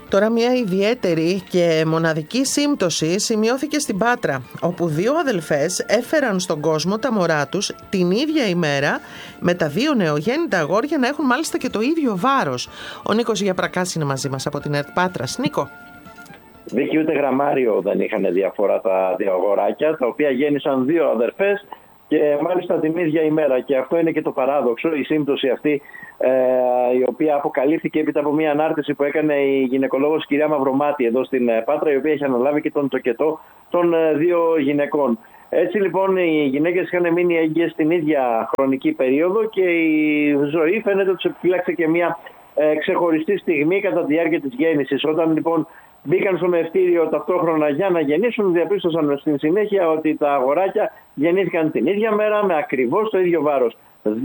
Τώρα μια ιδιαίτερη και μοναδική σύμπτωση σημειώθηκε στην Πάτρα, όπου 2 αδελφές έφεραν στον κόσμο τα μωρά τους την ίδια ημέρα, με τα 2 νεογέννητα αγόρια να έχουν μάλιστα και το ίδιο βάρος. Ο Νίκος Γιαπρακάς είναι μαζί μας από την ΕΡΤ Πάτρας. Νίκο. Βίκυ, ούτε γραμμάριο δεν είχαν διαφορά τα 2 αγοράκια, τα οποία γέννησαν 2 αδερφές και μάλιστα την ίδια ημέρα. Και αυτό είναι και το παράδοξο, η σύμπτωση αυτή, η οποία αποκαλύφθηκε έπειτα από μια ανάρτηση που έκανε η γυναικολόγος κυρία Μαυρομάτη εδώ στην Πάτρα, η οποία έχει αναλάβει και τον τοκετό των 2 γυναικών. Έτσι λοιπόν οι γυναίκες είχαν μείνει έγκυες την ίδια χρονική περίοδο και η ζωή φαίνεται ότι τους επιφύλαξε και μια ξεχωριστή στιγμή κατά τη διάρκεια της γέννησης. Όταν λοιπόν μπήκαν στο μευτήριο ταυτόχρονα για να γεννήσουν, διαπίστωσαν στην συνέχεια ότι τα αγοράκια γεννήθηκαν την ίδια μέρα με ακριβώς το ίδιο βάρος.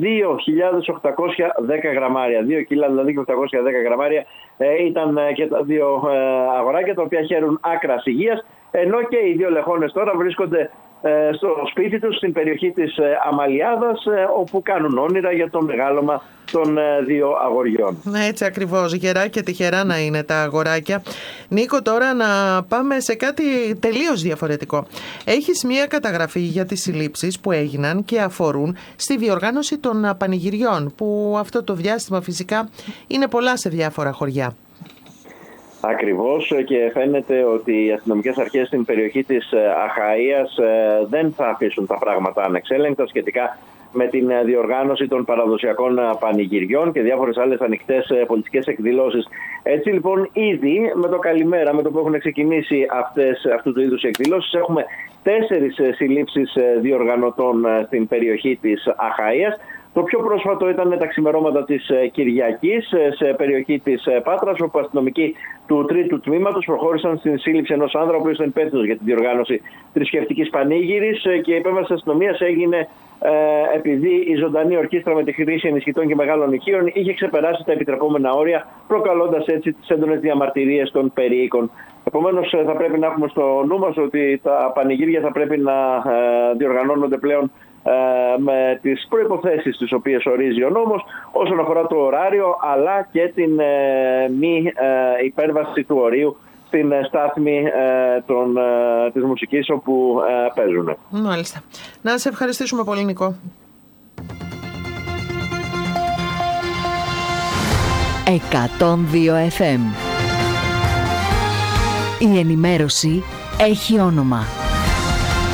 2.810 γραμμάρια. 2 κιλά δηλαδή και 810 γραμμάρια ήταν και τα 2 αγοράκια, τα οποία χαίρουν άκρας υγείας, ενώ και οι 2 λεχόνες τώρα βρίσκονται στο σπίτι τους στην περιοχή της Αμαλιάδας, όπου κάνουν όνειρα για το μεγάλωμα των 2 αγοριών. Έτσι ακριβώς, γερά και τυχερά να είναι τα αγοράκια. Νίκο, τώρα να πάμε σε κάτι τελείως διαφορετικό. Έχεις μία καταγραφή για τις συλλήψεις που έγιναν και αφορούν στη διοργάνωση των πανηγυριών, που αυτό το διάστημα φυσικά είναι πολλά σε διάφορα χωριά. Ακριβώς, και φαίνεται ότι οι αστυνομικές αρχές στην περιοχή της Αχαΐας δεν θα αφήσουν τα πράγματα ανεξέλεγκτα σχετικά με την διοργάνωση των παραδοσιακών πανηγυριών και διάφορες άλλες ανοιχτές πολιτικές εκδηλώσεις. Έτσι λοιπόν ήδη με το καλημέρα, με το που έχουν ξεκινήσει αυτού του είδους εκδηλώσεις, έχουμε 4 συλλήψεις διοργανωτών στην περιοχή της Αχαΐας. Το πιο πρόσφατο ήταν τα ξημερώματα της Κυριακής σε περιοχή της Πάτρας, όπου αστυνομικοί του 3ου τμήματος προχώρησαν στην σύλληψη ενός άνδρα, ο οποίος ήταν υπεύθυνος για τη διοργάνωση θρησκευτικής πανήγυρης, και η επέμβαση της αστυνομίας έγινε επειδή η ζωντανή ορχήστρα με τη χρήση ενισχυτών και μεγάλων ηχείων είχε ξεπεράσει τα επιτρεπόμενα όρια, προκαλώντας έτσι τις έντονες διαμαρτυρίες των περιοίκων. Επομένως, θα πρέπει να έχουμε στο νου μας ότι τα πανηγύρια θα πρέπει να διοργανώνονται πλέον με τις προϋποθέσεις τις οποίες ορίζει ο νόμος όσον αφορά το ωράριο, αλλά και την μη υπέρβαση του ορίου στην στάθμη της μουσικής όπου παίζουν. Μάλιστα. Να σε ευχαριστήσουμε πολύ, Νικό. 102 FM. Η ενημέρωση έχει όνομα.